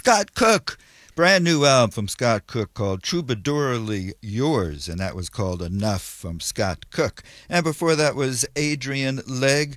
Scott Cook. Brand new album from Scott Cook called Troubadourly Yours, and that was called Enough from Scott Cook. And before that was Adrian Legg